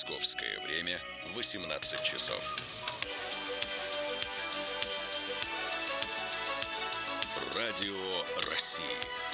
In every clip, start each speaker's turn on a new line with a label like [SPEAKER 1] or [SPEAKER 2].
[SPEAKER 1] Московское время 18 часов. Радио России.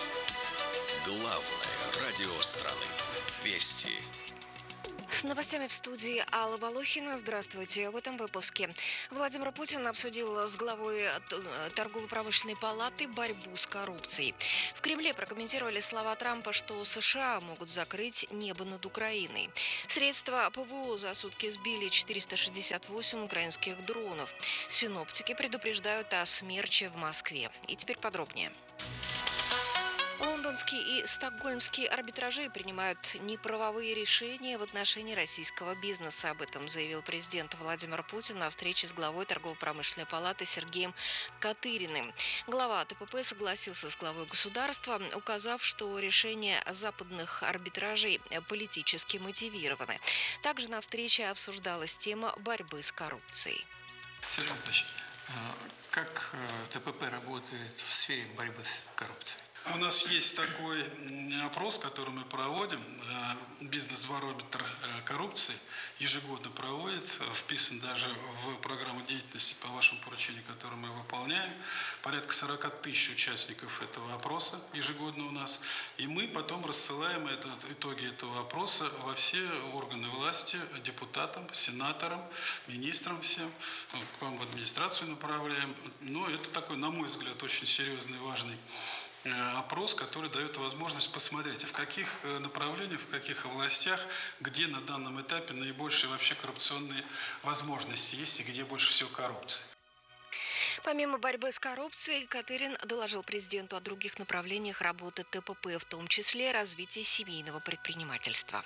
[SPEAKER 1] Главное радио страны. Вести.
[SPEAKER 2] С новостями в студии Алла Волохина. Здравствуйте. В этом выпуске Владимир Путин обсудил с главой торгово-промышленной палаты борьбу с коррупцией. В Кремле прокомментировали слова Трампа, что США могут закрыть небо над Украиной. Средства ПВО за сутки сбили 468 украинских дронов. Синоптики предупреждают о смерче в Москве. И теперь подробнее. Лондонские и стокгольмские арбитражи принимают неправовые решения в отношении российского бизнеса. Об этом заявил президент Владимир Путин на встрече с главой торгово-промышленной палаты Сергеем Катыриным. Глава ТПП согласился с главой государства, указав, что решения западных арбитражей политически мотивированы. Также на встрече обсуждалась тема борьбы с коррупцией.
[SPEAKER 3] Сергей Анатольевич, как ТПП работает в сфере борьбы с коррупцией?
[SPEAKER 4] У нас есть такой опрос, который мы проводим, бизнес-барометр коррупции, ежегодно проводит, вписан даже в программу деятельности по вашему поручению, которую мы выполняем. Порядка 40 тысяч участников этого опроса ежегодно у нас. И мы потом рассылаем итоги этого опроса во все органы власти, депутатам, сенаторам, министрам всем, к вам в администрацию направляем. Но это такой, на мой взгляд, очень серьезный и важный опрос, который дает возможность посмотреть, в каких направлениях, в каких областях, где на данном этапе наибольшие вообще коррупционные возможности есть и где больше всего коррупции.
[SPEAKER 2] Помимо борьбы с коррупцией, Катырин доложил президенту о других направлениях работы ТПП, в том числе развитии семейного предпринимательства.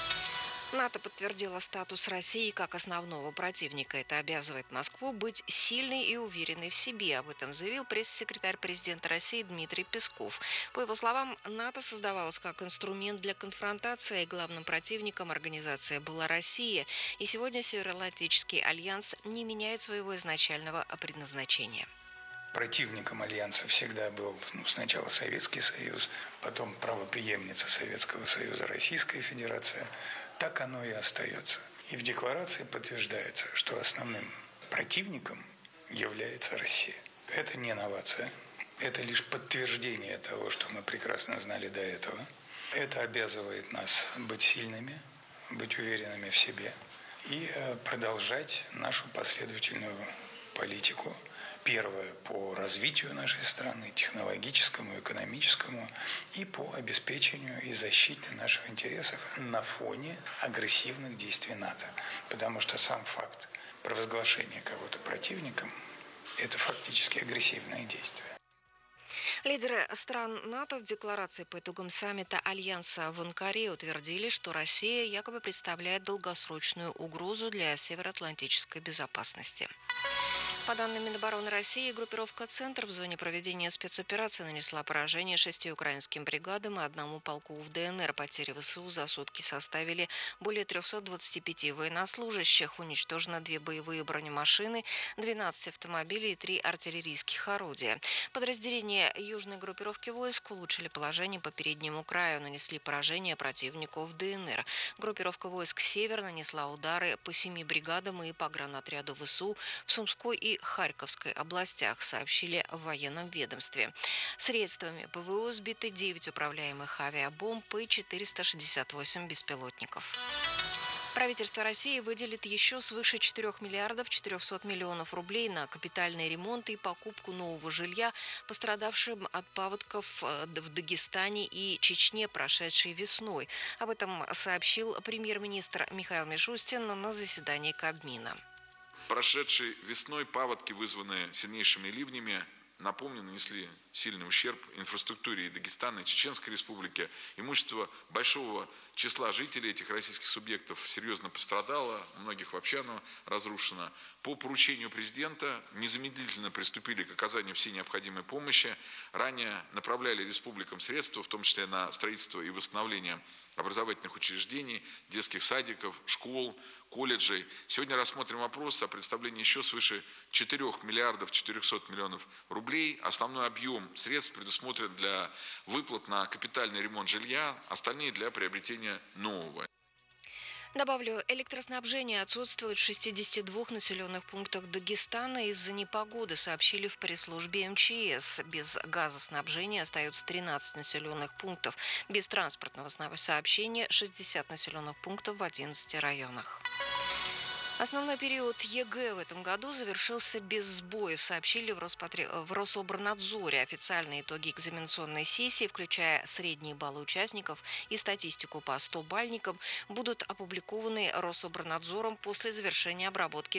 [SPEAKER 2] НАТО подтвердило статус России как основного противника. Это обязывает Москву быть сильной и уверенной в себе. Об этом заявил пресс-секретарь президента России Дмитрий Песков. По его словам, НАТО создавалось как инструмент для конфронтации, и главным противником организации была Россия. И сегодня Североатлантический альянс не меняет своего изначального предназначения.
[SPEAKER 5] Противником альянса всегда был сначала Советский Союз, потом правопреемница Советского Союза Российская Федерация. Так оно и остается. И в декларации подтверждается, что основным противником является Россия. Это не новация, это лишь подтверждение того, что мы прекрасно знали до этого. Это обязывает нас быть сильными, быть уверенными в себе и продолжать нашу последовательную политику. Первое, по развитию нашей страны, технологическому, экономическому, и по обеспечению и защите наших интересов на фоне агрессивных действий НАТО. Потому что сам факт провозглашения кого-то противником – это фактически агрессивное действие.
[SPEAKER 2] Лидеры стран НАТО в декларации по итогам саммита Альянса в Анкаре утвердили, что Россия якобы представляет долгосрочную угрозу для североатлантической безопасности. По данным Минобороны России, группировка «Центр» в зоне проведения спецоперации нанесла поражение 6 украинским бригадам и 1 полку в ДНР. Потери ВСУ за сутки составили более 325 военнослужащих. Уничтожено 2 боевые бронемашины, 12 автомобилей и 3 артиллерийских орудия. Подразделения южной группировки войск улучшили положение по переднему краю, нанесли поражение противнику в ДНР. Группировка войск «Север» нанесла удары по 7 бригадам и погранотряду ВСУ в Сумской и Харьковской областях, сообщили в военном ведомстве. Средствами ПВО сбиты 9 управляемых авиабомб и 468 беспилотников. Правительство России выделит еще свыше 4 миллиардов 400 миллионов рублей на капитальный ремонт и покупку нового жилья пострадавшим от паводков в Дагестане и Чечне, прошедшей весной. Об этом сообщил премьер-министр Михаил Мишустин на заседании Кабмина.
[SPEAKER 6] Прошедшей весной паводки, вызванные сильнейшими ливнями, напомню, нанесли сильный ущерб инфраструктуре и Дагестана, и Чеченской республики. Имущество большого числа жителей этих российских субъектов серьезно пострадало, у многих вообще оно разрушено. По поручению президента незамедлительно приступили к оказанию всей необходимой помощи. Ранее направляли республикам средства, в том числе на строительство и восстановление образовательных учреждений, детских садиков, школ, колледжей. Сегодня рассмотрим вопрос о представлении еще свыше 4 миллиардов 400 миллионов рублей. Основной объем средств предусмотрен для выплат на капитальный ремонт жилья, остальные для приобретения нового.
[SPEAKER 2] Добавлю, электроснабжение отсутствует в 62 населенных пунктах Дагестана из-за непогоды, сообщили в пресс-службе МЧС. Без газоснабжения остаются 13 населенных пунктов. Без транспортного сообщения 60 населенных пунктов в 11 районах. Основной период ЕГЭ в этом году завершился без сбоев, сообщили в Рособорнадзоре. Официальные итоги экзаменационной сессии, включая средние баллы участников и статистику по 100-бальникам, будут опубликованы Рособорнадзором после завершения обработки